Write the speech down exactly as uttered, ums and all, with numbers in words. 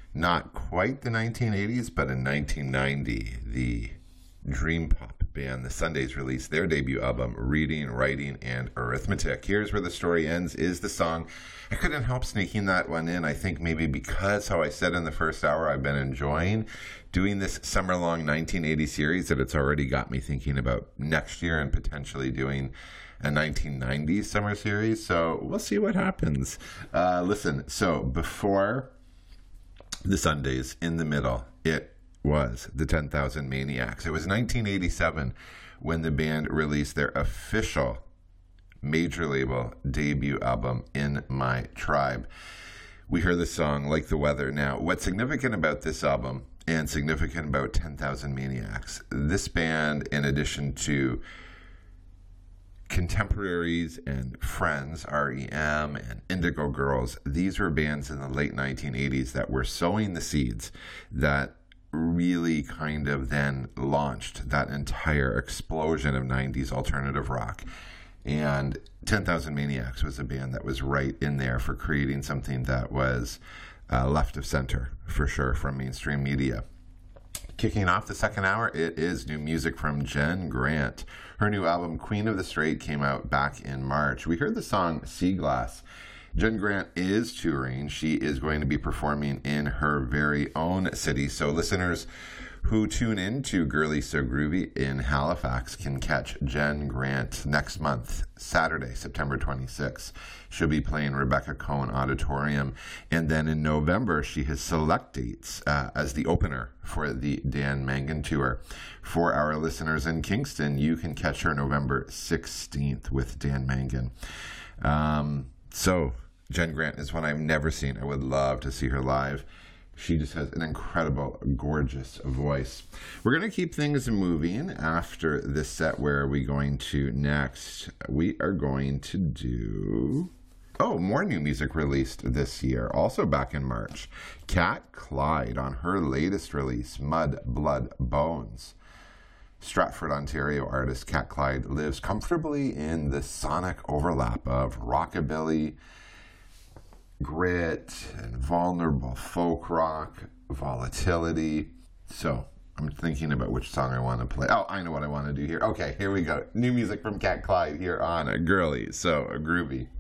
Not quite the nineteen eighties, but in nineteen ninety, the dream pop band The Sundays released their debut album, Reading, Writing, and Arithmetic. Here's Where the Story Ends is the song. I couldn't help sneaking that one in. I think maybe because, how I said in the first hour, I've been enjoying doing this summer-long nineteen eighty series that it's already got me thinking about next year and potentially doing a nineteen nineties summer series. So we'll see what happens. Uh, listen, so before The Sundays, in the middle, it was the ten thousand Maniacs. It was nineteen eighty-seven when the band released their official major label debut album, In My Tribe. We heard the song Like the Weather. Now, what's significant about this album and significant about ten thousand Maniacs, this band, in addition to contemporaries and friends, R E M and Indigo Girls, these were bands in the late nineteen eighties that were sowing the seeds that really kind of then launched that entire explosion of nineties alternative rock. And ten thousand Maniacs was a band that was right in there for creating something that was uh, left of center, for sure, from mainstream media. Kicking off the second hour, it is new music from Jen Grant. Her new album, Queen of the Straight, came out back in March. We heard the song Sea Glass. Jen Grant is touring. She is going to be performing in her very own city. So listeners who tune in to Girly So Groovy in Halifax can catch Jen Grant next month, Saturday, September twenty-sixth. She'll be playing Rebecca Cohen Auditorium. And then in November, she has select dates uh, as the opener for the Dan Mangan Tour. For our listeners in Kingston, you can catch her November sixteenth with Dan Mangan. Um, so, Jen Grant is one I've never seen. I would love to see her live. She just has an incredible, gorgeous voice. We're going to keep things moving after this set. Where are we going to next? We are going to do... Oh, more new music released this year, also back in March. Kat Clyde on her latest release, Mud, Blood, Bones. Stratford, Ontario artist Kat Clyde lives comfortably in the sonic overlap of rockabilly, grit, and vulnerable folk rock, volatility. So I'm thinking about which song I want to play. Oh, I know what I want to do here. Okay, here we go. New music from Kat Clyde here on a Girly So Groovy.